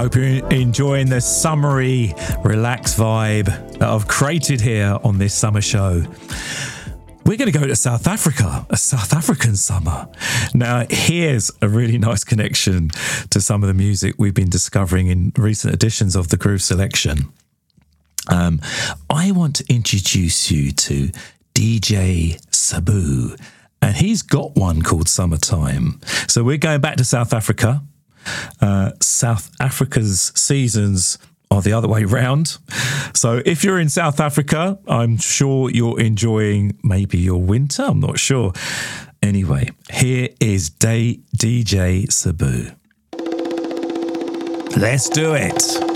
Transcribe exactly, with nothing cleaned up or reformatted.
Hope you're enjoying the summery, relaxed vibe that I've created here on this summer show. We're going to go to South Africa, a South African summer. Now, here's a really nice connection to some of the music we've been discovering in recent editions of the Groove Selection. Um, I want to introduce you to D J Sabu, and he's got one called Summertime. So we're going back to South Africa. Uh, South Africa's seasons are the other way round. So if you're in South Africa, I'm sure you're enjoying maybe your winter. I'm not sure. Anyway, here is D J Sabu. Let's do it.